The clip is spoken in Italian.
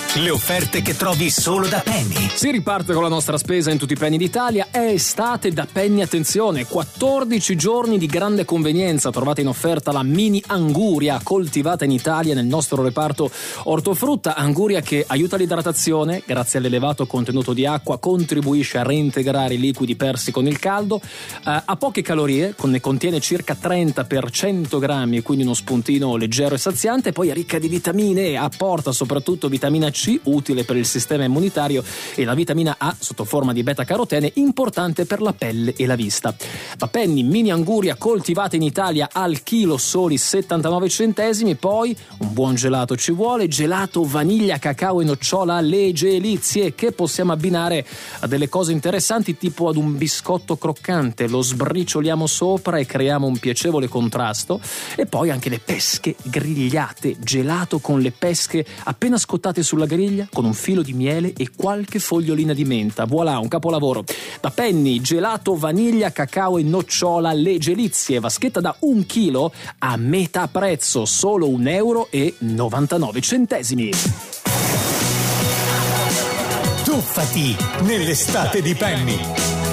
Le offerte che trovi solo da Penny. Si riparte con la nostra spesa in tutti i Penny d'Italia. È estate da Penny, attenzione, 14 giorni di grande convenienza. Trovate in offerta la mini anguria coltivata in Italia nel nostro reparto ortofrutta. Anguria che aiuta l'idratazione, grazie all'elevato contenuto di acqua, contribuisce a reintegrare i liquidi persi con il caldo, ha poche calorie, ne contiene circa 30 per 100 grammi, quindi uno spuntino leggero e saziante, poi è ricca di vitamine e apporta soprattutto vitamina C, utile per il sistema immunitario, e la vitamina A sotto forma di beta-carotene, importante per la pelle e la vista. Da Penny, mini anguria coltivata in Italia al chilo, soli 79 centesimi. Poi un buon gelato ci vuole, gelato vaniglia, cacao e nocciola alle gelizie, che possiamo abbinare a delle cose interessanti, tipo ad un biscotto croccante. Lo sbricioliamo sopra e creiamo un piacevole contrasto. E poi anche le pesche grigliate, gelato con le pesche appena scottate sulla griglia, con un filo di miele e qualche fogliolina di menta. Voilà, un capolavoro. Da Penny, gelato vaniglia, cacao e nocciola alle gelizie, vaschetta da 1 chilo a metà prezzo, solo €1,99. Tuffati nell'estate di Penny.